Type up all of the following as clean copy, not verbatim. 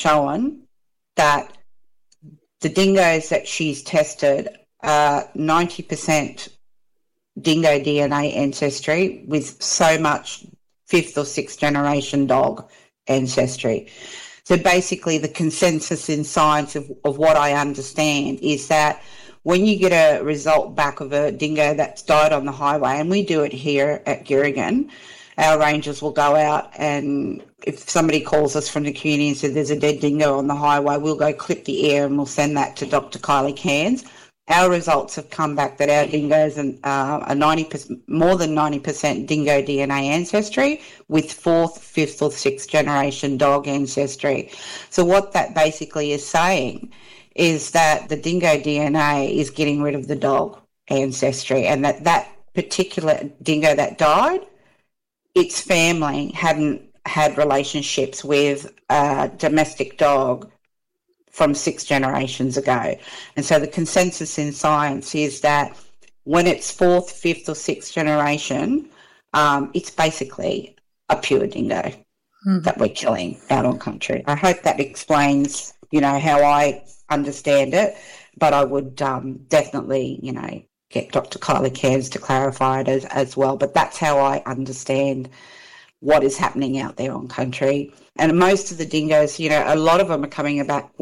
shown that the dingoes that she's tested are 90% dingo DNA ancestry with so much fifth or sixth generation dog ancestry. So basically the consensus in science of what I understand is that when you get a result back of a dingo that's died on the highway, and we do it here at Girrigan, our rangers will go out, and if somebody calls us from the community and says there's a dead dingo on the highway, we'll go clip the ear and we'll send that to Dr. Kylie Cairns. Our results have come back that our dingoes are 90%, more than 90% dingo DNA ancestry with fourth, fifth or sixth generation dog ancestry. So what that basically is saying is that the dingo DNA is getting rid of the dog ancestry, and that particular dingo that died, its family hadn't had relationships with a domestic dog from 6 generations ago. And so the consensus in science is that when it's fourth, fifth or sixth generation, it's basically a pure dingo that we're killing out on country. I hope that explains, how I understand it, but I would definitely, get Dr. Kylie Cairns to clarify it as well. But that's how I understand what is happening out there on country. And most of the dingoes, a lot of them are coming about,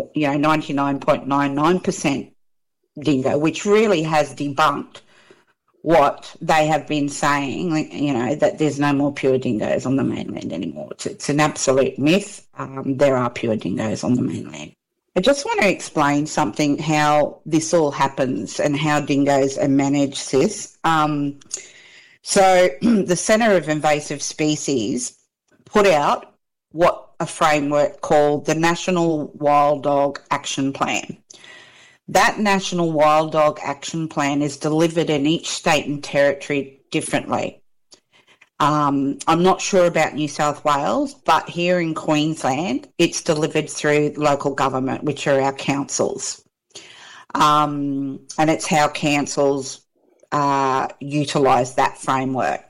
99.99% dingo, which really has debunked what they have been saying, that there's no more pure dingoes on the mainland anymore. It's an absolute myth. There are pure dingoes on the mainland. I just want to explain something, how this all happens and how dingoes are managed, Sis. So the Centre of Invasive Species put out what a framework called the National Wild Dog Action Plan. That National Wild Dog Action Plan is delivered in each state and territory differently. I'm not sure about New South Wales, but here in Queensland, it's delivered through local government, which are our councils. And it's how councils utilise that framework.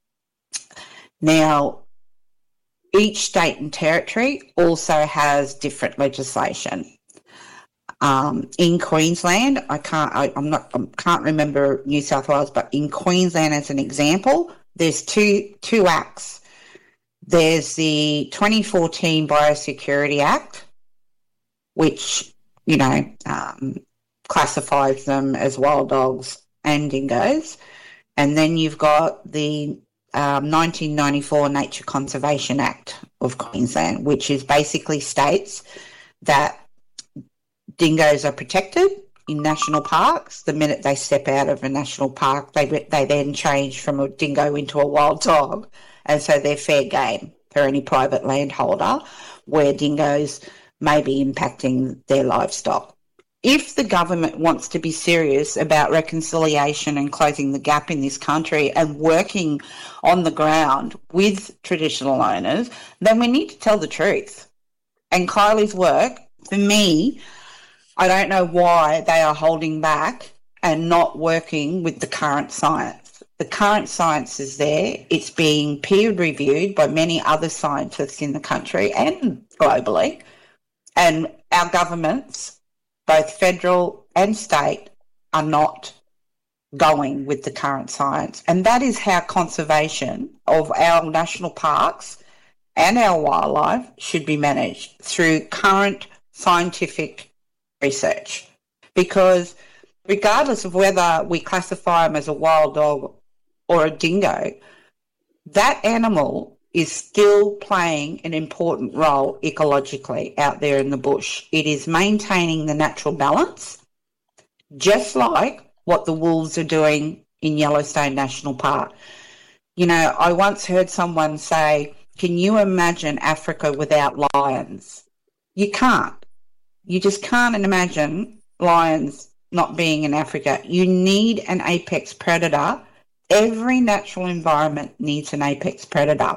Now, each state and territory also has different legislation. In Queensland, I can't remember New South Wales, but in Queensland, as an example, there's two acts. There's the 2014 Biosecurity Act, which classifies them as wild dogs and dingoes, and then you've got the 1994 Nature Conservation Act of Queensland, which is basically states that dingoes are protected in national parks. The minute they step out of a national park, they then change from a dingo into a wild dog, and so they're fair game for any private landholder where dingoes may be impacting their livestock. If the government wants to be serious about reconciliation and closing the gap in this country and working on the ground with traditional owners, then we need to tell the truth. And Kylie's work, for me, I don't know why they are holding back and not working with the current science. The current science is there. It's being peer-reviewed by many other scientists in the country and globally. And our governments, both federal and state, are not going with the current science. And that is how conservation of our national parks and our wildlife should be managed, through current scientific research. Because regardless of whether we classify them as a wild dog or a dingo, that animal is still playing an important role ecologically out there in the bush. It is maintaining the natural balance, just like what the wolves are doing in Yellowstone National Park. I once heard someone say, can you imagine Africa without lions? You can't. You just can't imagine lions not being in Africa. You need an apex predator. Every natural environment needs an apex predator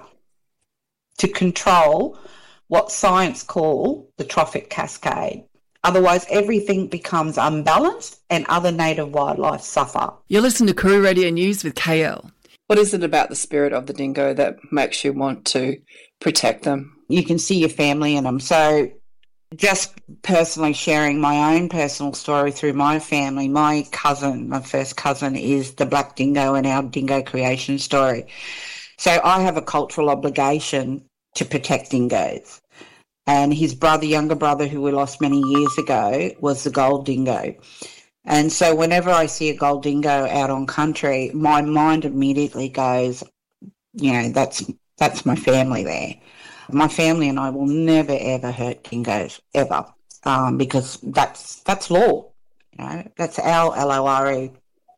to control what science call the trophic cascade. Otherwise, everything becomes unbalanced and other native wildlife suffer. You're listening to Koori Radio News with KL. What is it about the spirit of the dingo that makes you want to protect them? You can see your family in them. So just personally sharing my own personal story through my family, my first cousin is the black dingo in our dingo creation story. So I have a cultural obligation to protect dingoes. And his younger brother, who we lost many years ago, was the gold dingo. And so whenever I see a gold dingo out on country, my mind immediately goes, that's my family there. My family and I will never, ever hurt dingoes, ever, because that's law. That's our LORE.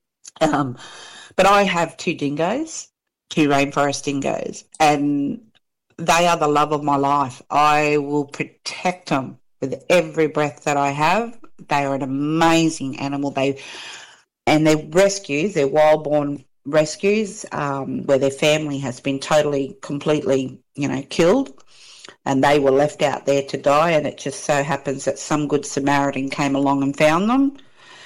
But I have 2 dingoes, 2 rainforest dingoes, and they are the love of my life. I will protect them with every breath that I have. They are an amazing animal. They're rescues, they're wild-born rescues, where their family has been totally, completely, killed, and they were left out there to die, and it just so happens that some good Samaritan came along and found them.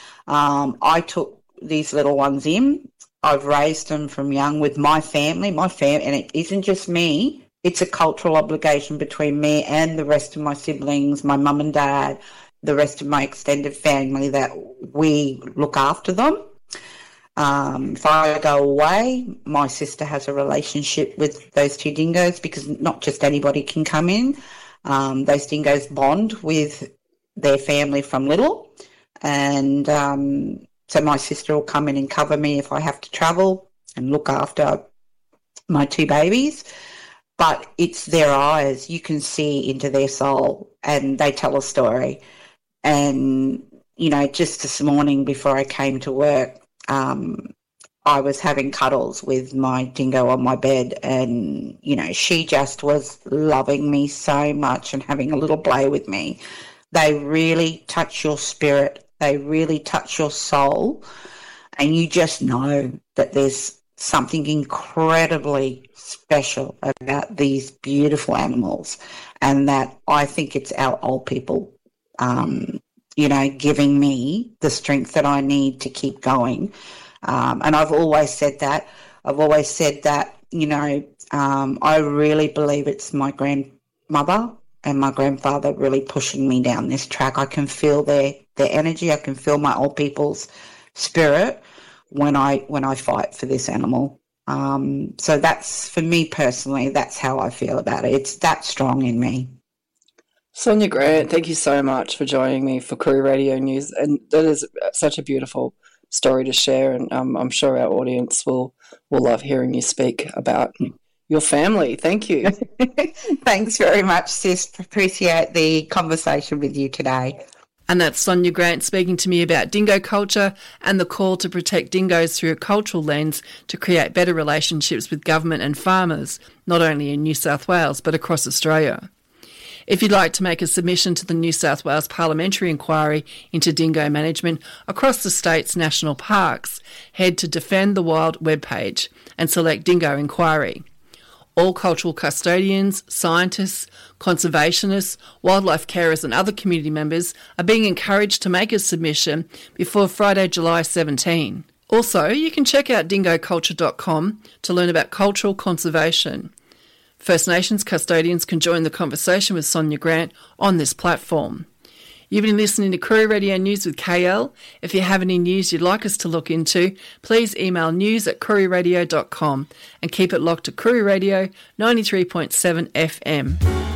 I took these little ones in. I've raised them from young with my family, and it isn't just me. It's a cultural obligation between me and the rest of my siblings, my mum and dad, the rest of my extended family, that we look after them. If I go away, my sister has a relationship with those 2 dingoes, because not just anybody can come in. Those dingoes bond with their family from little, and so my sister will come in and cover me if I have to travel and look after my 2 babies. But it's their eyes. You can see into their soul, and they tell a story. And, just this morning before I came to work, I was having cuddles with my dingo on my bed, and, she just was loving me so much and having a little play with me. They really touch your spirit. They really touch your soul. And you just know that there's something incredibly special about these beautiful animals, and that I think it's our old people, giving me the strength that I need to keep going. And I've always said that. I really believe it's my grandmother and my grandfather really pushing me down this track. I can feel their energy. I can feel my old people's spirit when I fight for this animal. So that's, for me personally, that's how I feel about it. It's that strong in me. Sonia Grant, thank you so much for joining me for Koori Radio News. And that is such a beautiful story to share, and I'm sure our audience will love hearing you speak about your family. Thank you. Thanks very much, sis. Appreciate the conversation with you today. And that's Sonia Grant speaking to me about dingo culture and the call to protect dingoes through a cultural lens to create better relationships with government and farmers, not only in New South Wales but across Australia. If you'd like to make a submission to the New South Wales Parliamentary Inquiry into dingo management across the state's national parks, head to Defend the Wild webpage and select Dingo Inquiry. All cultural custodians, scientists, conservationists, wildlife carers and other community members are being encouraged to make a submission before Friday, July 17. Also, you can check out dingoculture.com to learn about cultural conservation. First Nations custodians can join the conversation with Sonia Grant on this platform. You've been listening to Koori Radio News with KL. If you have any news you'd like us to look into, please email news@kooriradio.com and keep it locked to Koori Radio 93.7 FM.